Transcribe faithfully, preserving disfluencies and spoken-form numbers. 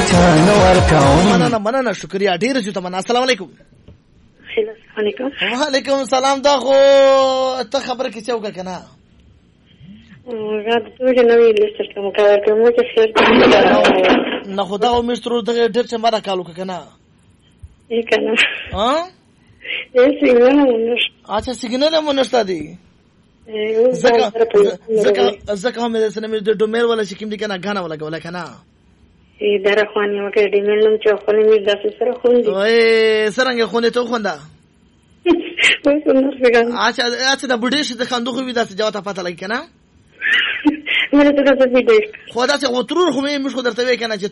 چا نه ورکوم. مننه مننه شکریا ډیر زیاته مننه. السلام علیکم. علیکم. وعلیکم السلام. دا خو ته خبره کې څه وکړه کنه غاد ټول نو ویل څه کوم کار کوم چې خیر نه خدا او مسترو دغه ډېر څه ماره کالو کنه یې کنه ها یې سیګنال مونږ اچھا سیګنال مونږ ستاسو دي زکه زکه زکه هم د سنمې د ډومیر ولا چې کوم دي کنه غانا ولا ولا کنه ای دره خوانې وکړه د ملنم چې خو نه مې داسې سره خوندې وای څنګه خونه ته خوندا وای څنګه څنګه اچھا اچھا د بډې شه د خندو خو وی داسې جواب ته پته لګی کنه مله ته څه دې خدا څه وترور خو مې مش خو درته وې کنه چې